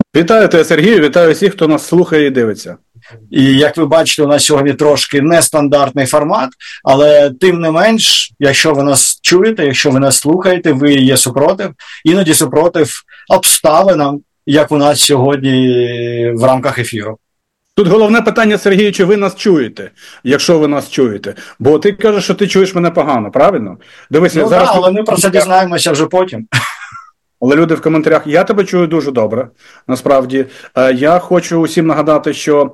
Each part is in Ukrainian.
Вітаю тебе, Сергію, вітаю всіх, хто нас слухає і дивиться. І як ви бачите, у нас сьогодні трошки нестандартний формат, але тим не менш, якщо ви нас чуєте, якщо ви нас слухаєте, ви є супротив, іноді супротив обставинам, як у нас сьогодні в рамках ефіру. Тут головне питання, Сергію, чи ви нас чуєте, якщо ви нас чуєте. Бо ти кажеш, що ти чуєш мене погано, правильно? Дивися, зараз... Так, але ми про це дізнаємося вже потім. Але люди в коментарях, я тебе чую дуже добре, насправді. Я хочу усім нагадати, що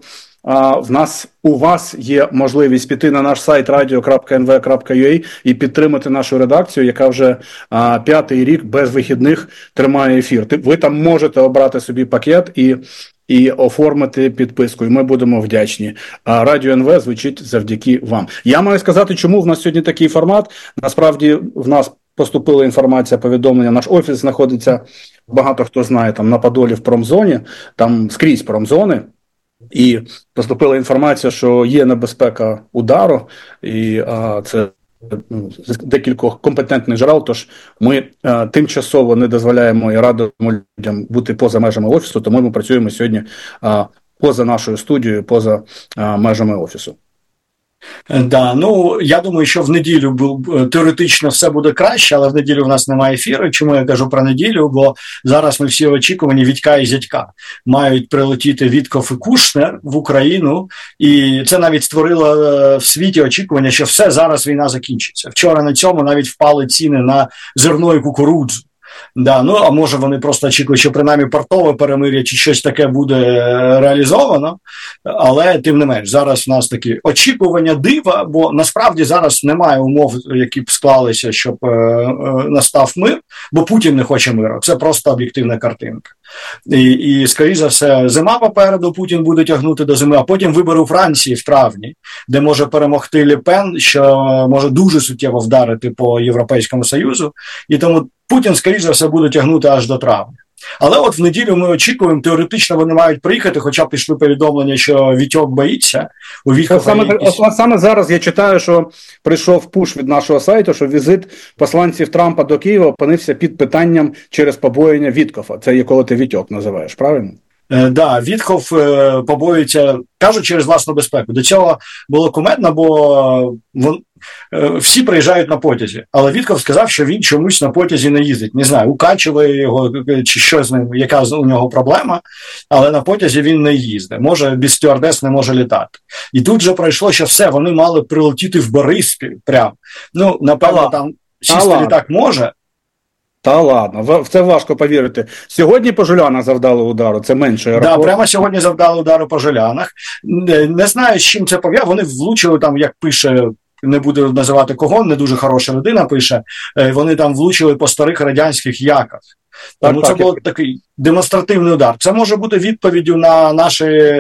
у вас є можливість піти на наш сайт radio.nv.ua і підтримати нашу редакцію, яка вже 5-й рік без вихідних тримає ефір. Ви там можете обрати собі пакет і оформити підписку, і ми будемо вдячні. Радіо НВ звучить завдяки вам. Я маю сказати, чому в нас сьогодні такий формат. Насправді в нас поступила інформація, повідомлення, наш офіс знаходиться, багато хто знає, там на Подолі в промзоні, там скрізь промзони, і поступила інформація, що є небезпека удару, і це з декількох компетентних джерел, тож ми тимчасово не дозволяємо і радимо людям бути поза межами офісу, тому ми працюємо сьогодні поза нашою студією, поза межами офісу. Да, ну я думаю, що в неділю теоретично все буде краще, але в неділю в нас немає ефіру. Чому я кажу про неділю? Бо зараз ми всі очікувані Вітька і Зятька. Мають прилетіти Вітков і Кушнер в Україну, і це навіть створило в світі очікування, що все, зараз війна закінчиться. Вчора на цьому навіть впали ціни на зерно і кукурудзу. Да, ну, а може вони просто очікують, що принаймні портове перемир'я чи щось таке буде реалізовано, але тим не менш, зараз в нас такі очікування дива, бо насправді зараз немає умов, які б склалися, щоб настав мир, бо Путін не хоче миру, це просто об'єктивна картинка. І скоріше за все, зима попереду, Путін буде тягнути до зими, а потім вибори у Франції в травні, де може перемогти Ле Пен, що може дуже суттєво вдарити по Європейському Союзу, і тому Путін, скоріше за все, буде тягнути аж до травня. Але от в неділю ми очікуємо, теоретично вони мають приїхати, хоча пішли повідомлення, що Вітьок боїться. Саме зараз я читаю, що прийшов пуш від нашого сайту, що візит посланців Трампа до Києва опинився під питанням через побоєння Віткофа. Це є коли ти Вітьок називаєш, правильно? Да, Вітков побоюється, кажуть, через власну безпеку. До цього було кумедно, бо всі приїжджають на потязі, але Вітков сказав, що він чомусь на потязі не їздить. Не знаю, укачували його, чи що з ним, яка у нього проблема, але на потязі він не їздить. Може, без стюардес не може літати. І тут же пройшло, що все, вони мали прилетіти в Бориспіль прямо. Ну, напевно, там сісти літак може. Та ладно, в це важко повірити. Сьогодні по Жулянах завдали удару, це менше аеропорт. Да, прямо сьогодні завдали удару по Жулянах. Не знаю, з чим це пов'язано. Вони влучили там, як пише, не буду називати кого, не дуже хороша людина пише, вони там влучили по старих радянських яках. Тому це був такий демонстративний удар. Це може бути відповіддю на наші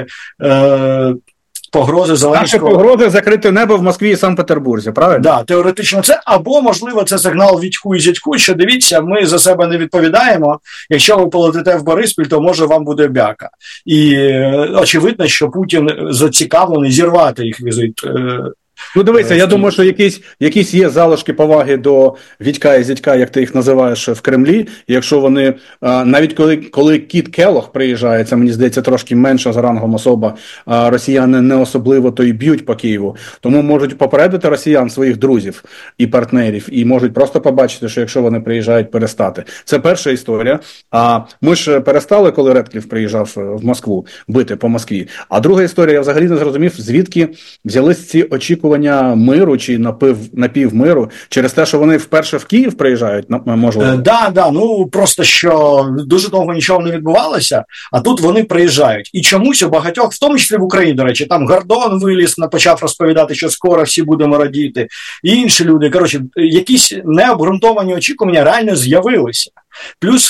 погрози Зеленського. Наші погрози закрити небо в Москві і Санкт-Петербурзі, правильно? Да, теоретично це, або, можливо, це сигнал Вітьку і Зятьку, що дивіться, ми за себе не відповідаємо, якщо ви полетите в Бориспіль, то може вам буде бяка. І очевидно, що Путін зацікавлений зірвати їх візит. Ну дивися, я думаю, що якісь є залишки поваги до Вітька і Зятька, як ти їх називаєш, в Кремлі. І якщо вони, навіть коли Кіт Келлог приїжджає, це, мені здається, трошки менша за рангом особа, росіяни не особливо то й б'ють по Києву. Тому можуть попередити росіян, своїх друзів і партнерів, і можуть просто побачити, що якщо вони приїжджають, перестати. Це перша історія. А ми ж перестали, коли Редкліф приїжджав в Москву, бити по Москві. А друга історія, я взагалі не зрозумів, звідки взялись ці очікування миру чи напівмиру через те, що вони вперше в Київ приїжджають, можливо? Да, ну просто що дуже довго нічого не відбувалося, а тут вони приїжджають. І чомусь у багатьох, в тому числі в Україні, до речі, там Гордон виліз, почав розповідати, що скоро всі будемо радіти, і інші люди, коротше, якісь необґрунтовані очікування реально з'явилися. Плюс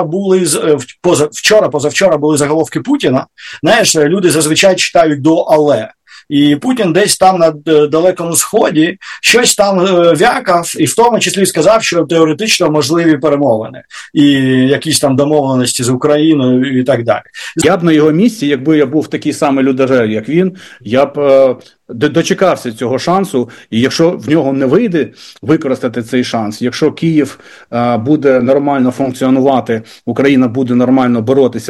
позавчора були заголовки Путіна. Знаєш, люди зазвичай читають до «але». І Путін десь там на Далекому Сході щось там вякав, і в тому числі сказав, що теоретично можливі перемовини. І якісь там домовленості з Україною і так далі. Я б на його місці, якби я був такий самий людожер, як він, я б дочекався цього шансу, і якщо в нього не вийде використати цей шанс, якщо Київ буде нормально функціонувати, Україна буде нормально боротися